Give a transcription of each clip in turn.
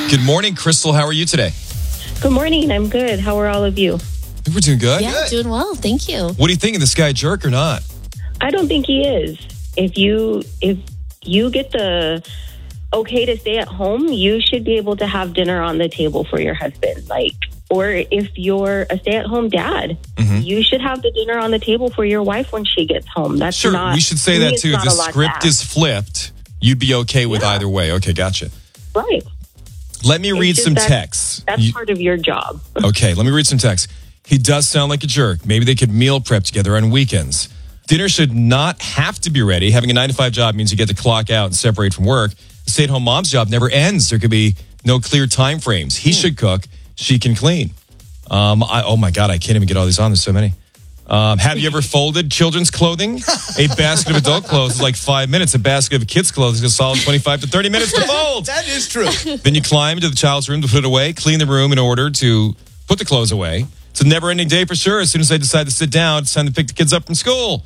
Good morning, Crystal. How are you today? Good morning. I'm good. How are all of you? I think we're doing good. Yeah, doing well. Thank you. What do you think? Is this guy a jerk or not? I don't think he is. If you get the okay to stay at home, you should be able to have dinner on the table for your husband. Or if you're a stay-at-home dad, you should have the dinner on the table for your wife when she gets home. That's Sure, not, we should say that too. If the script is flipped, you'd be okay with either way. Okay, gotcha. Right. Let me read some texts. That's part of your job. Okay, let me read some texts. He does sound like a jerk. Maybe they could meal prep together on weekends. Dinner should not have to be ready. Having a 9-to-5 job means you get to clock out and separate from work. A stay-at-home mom's job never ends. There could be no clear time frames. He should cook. She can clean. Oh my God, I can't even get all these on. There's so many. Have you ever folded children's clothing? A basket of adult clothes is like 5 minutes. A basket of kids' clothes is a solid 25 to 30 minutes to fold. That is true. Then you climb into the child's room to put it away, clean the room in order to put the clothes away. It's a never-ending day for sure. As soon as I decide to sit down, it's time to pick the kids up from school.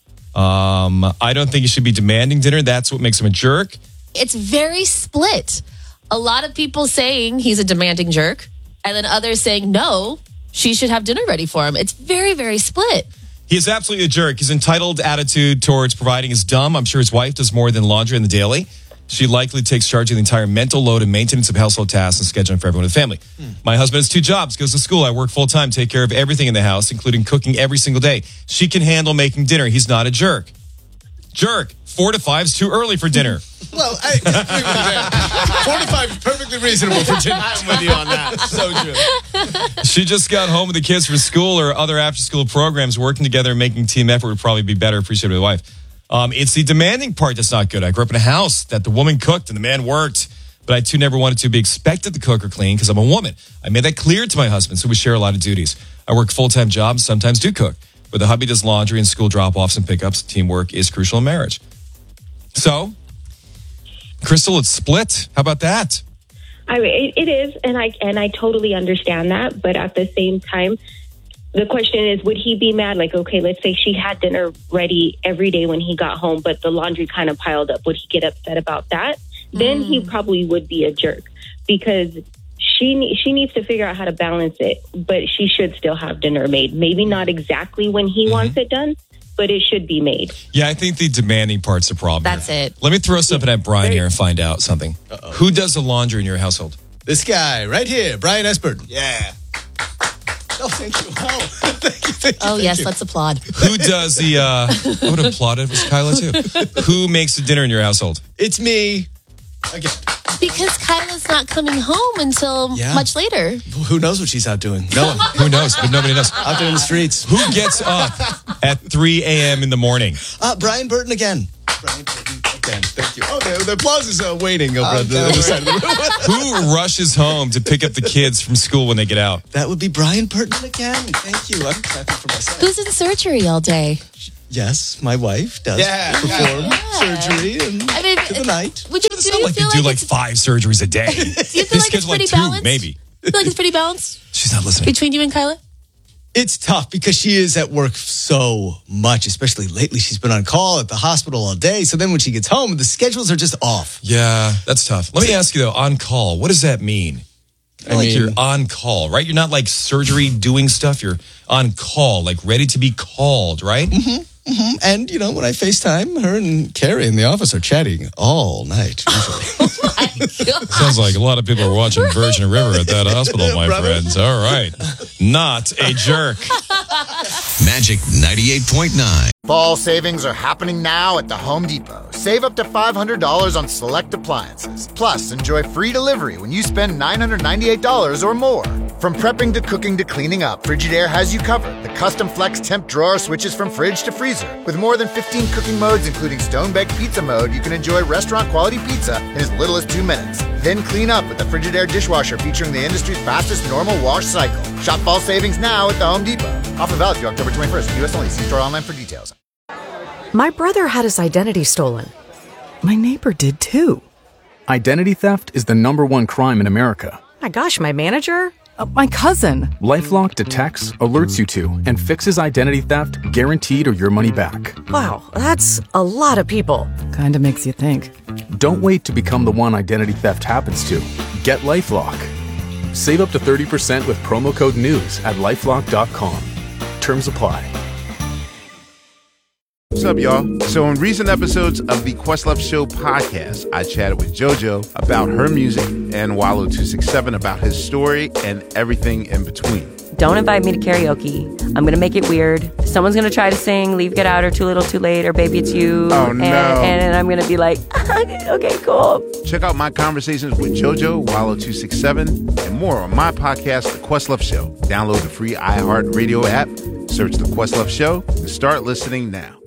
I don't think you should be demanding dinner. That's what makes him a jerk. It's very split. A lot of people saying he's a demanding jerk, and then others saying, no, she should have dinner ready for him. It's very, very split. He is absolutely a jerk. His entitled attitude towards providing is dumb. I'm sure his wife does more than laundry in the daily. She likely takes charge of the entire mental load and maintenance of household tasks and scheduling for everyone in the family. My husband has 2 jobs, goes to school. I work full time, take care of everything in the house, including cooking every single day. She can handle making dinner. He's not a jerk. Jerk. 4 to 5 is too early for dinner. Well, I agree with you there. 45 is perfectly reasonable for dinner. I'm with you on that. So true. She just got home with the kids from school or other after-school programs. Working together and making team effort would probably be better appreciated by the wife. It's the demanding part that's not good. I grew up in a house that the woman cooked and the man worked, but I too never wanted to be expected to cook or clean because I'm a woman. I made that clear to my husband, so we share a lot of duties. I work full-time jobs, sometimes do cook, but the hubby does laundry and school drop-offs and pickups. Teamwork is crucial in marriage. So, Crystal, it's split. How about that? It is, and I totally understand that. But at the same time, the question is, would he be mad? Like, okay, let's say she had dinner ready every day when he got home, but the laundry kind of piled up. Would he get upset about that? Then he probably would be a jerk because she needs to figure out how to balance it. But she should still have dinner made. Maybe not exactly when he wants it done, but it should be made. Yeah, I think the demanding part's the problem. That's it. Let me throw something at Brian here and find out something. Who does the laundry in your household? This guy right here, Brian Espert. Yeah. Oh, thank you. Oh, thank you. Yes, let's applaud. Who does the, I would have applauded with Kyla too. Who makes the dinner in your household? It's me. Again. Because Kyla's not coming home until much later. Who knows what she's out doing? No one. Who knows? But nobody knows. Out there in the streets. Who gets up at 3 a.m. in the morning? Brian Burton again. Brian Burton again. Thank you. Oh, the applause is waiting over on the other side of the room. Who rushes home to pick up the kids from school when they get out? That would be Brian Burton again. Thank you. I'm clapping for myself. Who's in surgery all day? Yes, my wife does perform surgery and to the night. Would you It's not like they do like 5 surgeries a day. Do you feel like it's pretty 2, balanced? maybe. You feel like it's pretty balanced She's not listening. between you and Kyla? It's tough because she is at work so much, especially lately. She's been on call at the hospital all day. So then when she gets home, the schedules are just off. Yeah, that's tough. Let me ask you though, on call, what does that mean? I mean, you're on call, right? You're not like surgery doing stuff. You're on call, like ready to be called, right? And, you know, when I FaceTime, her and Carrie in the office are chatting all night. Sounds like a lot of people are watching Virgin River at that hospital, my friends. All right. Not a jerk. Magic 98.9. Fall savings are happening now at the Home Depot. Save up to $500 on select appliances. Plus, enjoy free delivery when you spend $998 or more. From prepping to cooking to cleaning up, Frigidaire has you covered. The custom flex temp drawer switches from fridge to freezer. With more than 15 cooking modes, including stone-baked pizza mode, you can enjoy restaurant-quality pizza in as little as 2 minutes. Then clean up with the Frigidaire dishwasher featuring the industry's fastest normal wash cycle. Shop fall savings now at the Home Depot. Offer valid through October 21st. U.S. only. See store online for details. My brother had his identity stolen. My neighbor did too. Identity theft is the #1 crime in America. My gosh, my manager? My cousin. LifeLock detects, alerts you to, and fixes identity theft guaranteed or your money back. Wow, that's a lot of people. Kinda makes you think. Don't wait to become the one identity theft happens to. get LifeLock. Save up to 30% with promo code NEWS at LifeLock.com. Terms apply. What's up, y'all? So in recent episodes of the Questlove Show podcast, I chatted with JoJo about her music and Wallo267 about his story and everything in between. Don't invite me to karaoke. I'm going to make it weird. Someone's going to try to sing Leave, Get Out, or Too Little, Too Late, or Baby It's You. Oh, no. And I'm going to be like, okay, cool. Check out my conversations with JoJo, Wallo267, and more on my podcast, The Questlove Show. Download the free iHeartRadio app, search The Questlove Show, and start listening now.